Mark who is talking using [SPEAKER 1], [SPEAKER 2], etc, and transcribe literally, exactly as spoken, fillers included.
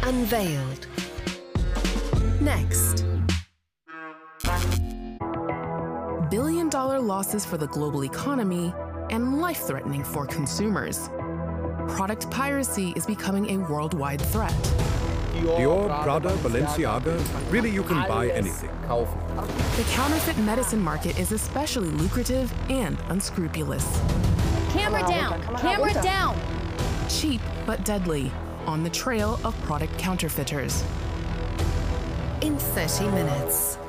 [SPEAKER 1] Unveiled. Next.
[SPEAKER 2] Billion-dollar losses for the global economy and life-threatening for consumers. Product piracy is becoming a worldwide threat.
[SPEAKER 3] Dior, Prada, Balenciaga, really you can buy anything.
[SPEAKER 2] The counterfeit medicine market is especially lucrative and unscrupulous.
[SPEAKER 4] Camera down! Camera down!
[SPEAKER 2] Cheap but deadly, on the trail of product counterfeiters.
[SPEAKER 1] In thirty minutes.